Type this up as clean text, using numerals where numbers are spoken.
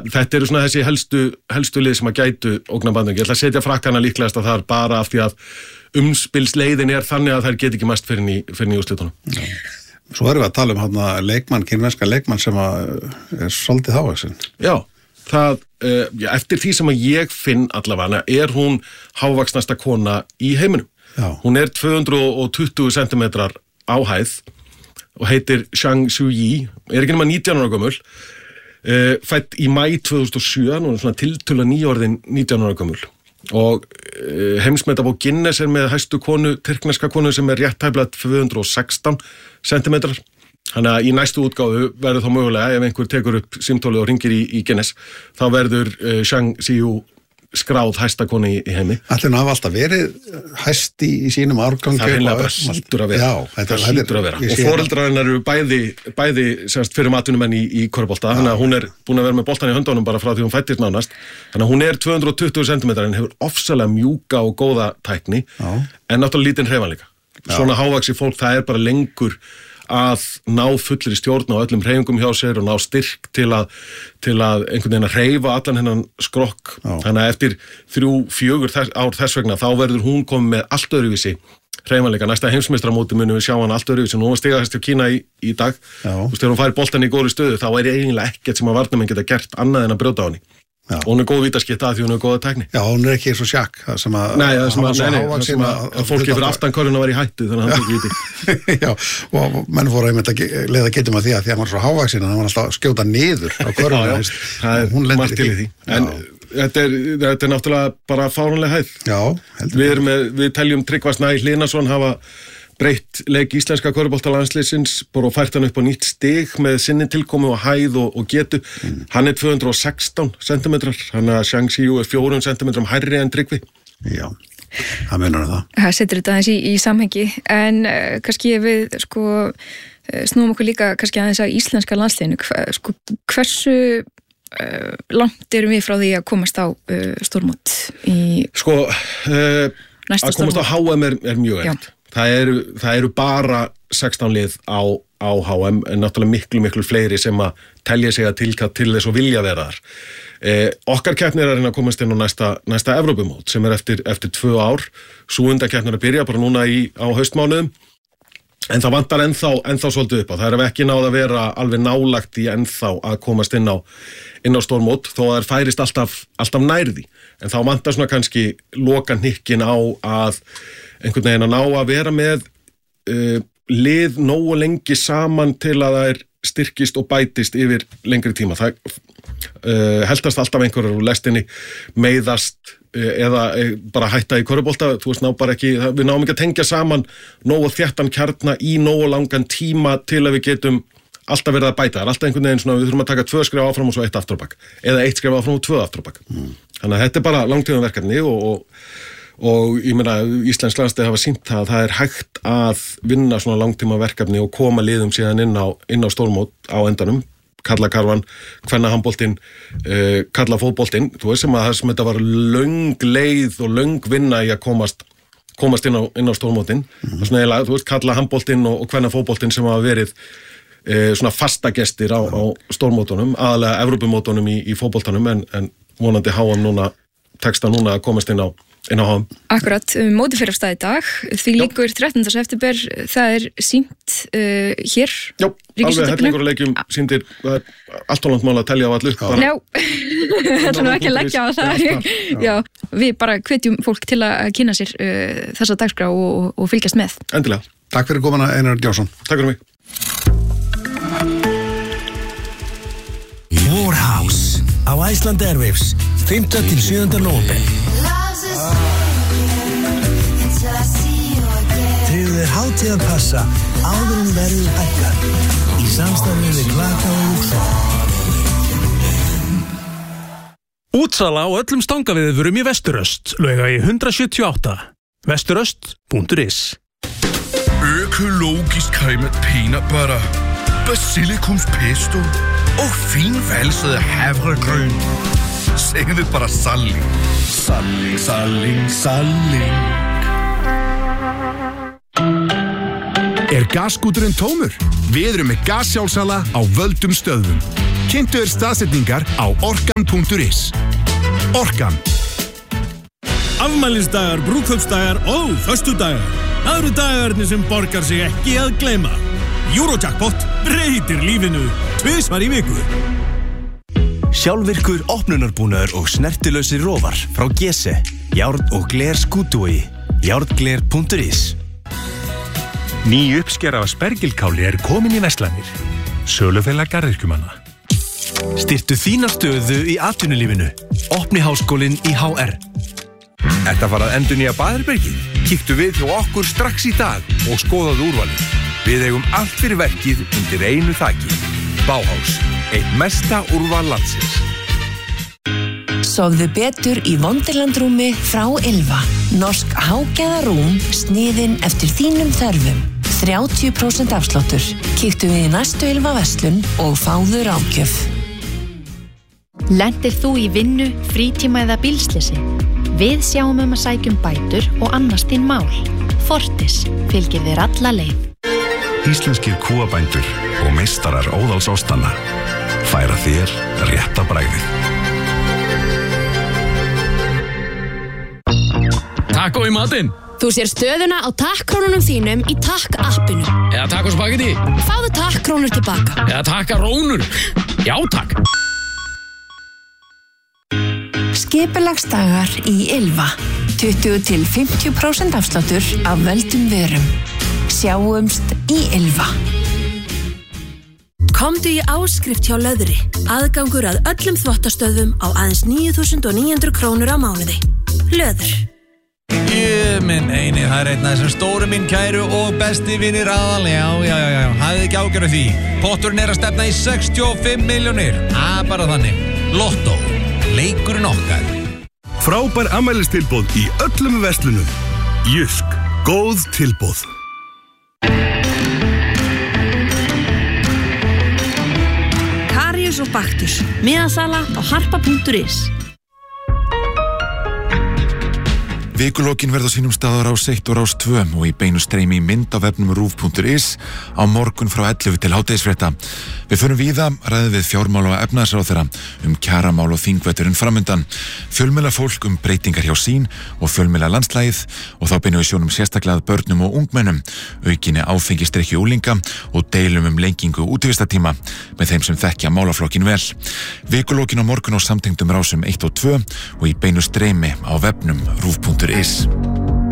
þetta eru svona þessi helstu lið sem að gætu ógna Bandaríkin. Ég ætla að setja Frakkana líklegast að það er bara af því að umspilsleiðin er þannig að þær get ekki mæst fyrir í úrslitunum. Svo erum við að tala um kínverska leikmann sem er svolítið hávaxinn. Já, eftir því sem að ég finn allavega er hún hávaxnasta kona í heiminum. Já. Hún er 220 cm á hæð og heitir Zhang Xuyi, er ekki nema 19 ára gömul, fædd í maí 2007, hún er svona tiltölulega nýorðin 19 ára gömul. Og heimsmetabók Guinness er með hæstu konu, tyrkneska konu sem er rétt tæplega 216 cm. Þannig að í næstu útgáfu verður þá mögulega, ef einhver tekur upp símtólið og ringir í Guinness, þá verður Zhang Xuyi skráð hæsta konu í heimi. Ætli hann hafa alltaf verið hæst í sínum árgangi. Það er bara hlýtur að vera. Já, það hlýtur að vera. Og foreldrar hennar eru bæði semst fyrir atvinnumenn í körfubolta. Þannig að hún er búin að vera með boltan í höndunum bara frá því hún fættist nánast. Þannig að hún er 220 cm en hefur ofsalega mjúka og góða tækni, en náttúrulega lítinn hreyfanleika. Svona hávaxið fólk, það er bara lengur að ná fullri stjórn á öllum hreyfingum hjá sér og ná styrk til að einhvern veginn að hreyfa allan hennan skrokk. Þannig að eftir 3-4 ár þess vegna þá verður hún komið með allt öðruvísi hreyfanleika. Næsta heimsmeistaramóti munum við sjá hann allt öðruvísi. Nú var stigahæst hjá Kína í dag. Þú veist, þegar hún fær boltan í góðri stöðu þá er eiginlega ekkert sem að varnarmenn geta gert annað en að brjóta á henni. Og hún er góð vítaskipta því hún er góða tækni. Já, hún er ekki svo sjakk sem að fólki fyrir aftan körfuna var í hættu þannig að hann tók víti. Já, og menn fóru einmitt að leiða getum að því að hann var svo hávaxinn að hann var alltaf að skjóta niður á körfuna. Það er margt til í því. En þetta er náttúrulega bara fáránleg hæð. Já, heldur. Við teljum Tryggva Snæ Hlinason hafa breytt leik íslenska körfuboltalandsliðsins bara og fært hann upp á nýtt stig með sinni tilkomu og hæð og getu. Hann er 216 cm, hann að Zhang Xuyi er 4 cm hærri en Tryggvi. Já, það munar það. Það setur þetta aðeins í samhengi, en kannski við snúum okkur líka kannski aðeins að íslenska landsliðinu. Hversu langt erum við frá því að komast á stórmót í næsta stórmót? Að komast á HM er mjög erfitt. Það eru bara 16 lið á HM en náttúrulega miklu fleiri sem að telja sig að tilkall til þess og vilja vera þar. Okkar keppnir er að komast inn á næsta Evrópumót sem er eftir 2 ár. Sú undankeppnir að byrja bara núna á haustmánuðum. En það vantar ennþá svolítið upp á. Það er ekki náð að vera alveg nálagt í ennþá að komast inn á stórmót þó að það færist alltaf nærði. En þá vantar svona kannski loka hnykkin á að einhvern veginn að ná að vera með lið nógu lengi saman til að það styrkist og bætist yfir lengri tíma. Það heldast alltaf einhverjar úr lestinni, meiðast eða bara hætta í körfubolta. Þú veist, við náum ekki að tengja saman nógu þéttan kjarna í nógu langan tíma til að við getum alltaf verið að bæta. Það er alltaf einhvern veginn svona, við þurfum að taka 2 skref áfram og svo 1 aftur á bak. Eða 1 skref áfram og 2 aftur á bak. Þannig að þetta er bara langtímaverkefni og ég meina, Íslensk landslið hafa sýnt það að það er hægt að vinna svona langtímaverkefni og koma liðum síðan inn á stórmót á endanum. Karlakarfan, kvennahandboltinn, karlafótboltinn, þú veist sem þetta var löng leið og löng vinna í að komast inn á stórmótin. Það er svona eiginlega, þú veist, karlahandboltinn og kvennafótboltinn sem hafa verið svona fasta gestir á stórmótunum, aðalega Evrópumótunum í fótboltanum en vonandi HM tekst að komast inn á HM. Akkurat, mótið fyrir af stað í dag, því líkur 13. september, það er sýnt hér. Já, alveg hellingur leikjum sýndir, það er allt og langt mál að telja á allur. Já, þetta nú ekki að leggja á það. Já, við bara hvetjum fólk til að kynna sér þessa dagskrá og fylgjast með. Endilega. Takk fyrir komuna, Einar Jónsson. Takk fyrir mig. Warhouse á Iceland Airwaves 5. til 7. nóvember. Tryggðu þér hátíðarpassa áður en verðið hækkar í samstarfi við Klaka og Luxor. Útsala á öllum stangaviðvörum í Vesturöst, Laugavegi 178. Vesturöst.is. Økologisk cremet peanut butter, basilikumspesto og finvalset havregryn. Segðu bara salling. Salling, salling, salling. Er gaskúturinn tómur? Við erum með gassjálfsala á völdum stöðvum. Kynntu staðsetningar á orkan.is. Orkan. Afmælisdagar, brúðkaupsdagar og föstudagar. Það eru dagarnir sem borgar sig ekki að gleyma. Eurojackpot breytir lífinu 2 í viku. Sjálfvirkur opnunarbúnaður og snertilösi rófar frá Gese. Járn og gler skútuogi. Járngler.is. Ný uppskera af spergilkáli komin í verslanir. Sölufélag garðyrkjumanna. Styrktu þína stöðu í atvinnulífinu. Opni háskólinn í HR. Ertu að fara að endurnýja baðherbergið? Kíktu við hjá okkur strax í dag og skoðaðu úrvalið. Við eigum allt fyrir verkið undir einu þaki. Bauhaus, eitt mesta úrval landsins. Sofðu betur í Wonderland-rúmi frá Ylva. Norsk hágæðarúm sniðin eftir þínum þörfum. 30% afsláttur. Kíktu við í næstu Ylva-verslun og fáðu ráðgjöf. Lentir þú í vinnu, frítíma eða bílslysi? Við sjáum að sækjum bætur og annast þín mál. Fortis fylgir þér alla leið. Íslenskir kúabændur og meistarar óðalsástanna færa þér rétta bragðið. Taco í matinn. Þú sér stöðuna á takkrónunum þínum í Takk-appinu. Eða taco spagetti. Fáðu takkrónur tilbaka. Eða takkarónur. Já, takk. Skipulagsdagar í Ylva. 20-50% afsláttur af völdum vörum. Sjáumst í Ylva. Komdu í áskrift hjá Löðri. Aðgangur að öllum þvottastöðum á aðeins 9.900 krónur á mánuði. Löður. Minn eini, það einn af þessum stóru minn kæru og besti vinir aðal. Já, hafið ekki ágjörðu því. Potturinn að stefna í 65 milljónir. Bara þannig. Lottó. Leikurinn okkar. Frábær afmælistilboð í öllum verslunum. Jysk. Góð tilboð. Karius og Baktus. Miðasala á harpa.is. Vikulókin verða á sínum stað á Rás 1 og Rás 2 og í beinu streymi í mynd á vefnum rúv.is á morgun frá 11 til hádegisfrétta. Við förum víða, ræðum við fjármál og efnahagsráðherra kjaramál og þingveturinn framundan, fjölmiðla fólk breytingar hjá sín og fjölmiðla landslægið og þá beinum við sjónum sérstaklega að börnum og ungmennum, aukinni áfengisdrykkju unglinga og deilum lengingu útivistartíma með þeim sem þekkja málaflokkin vel. Vikulókin á morgun á samtengdum Rásum 1 og 2 og í beinu streymi á vefnum rúv.is.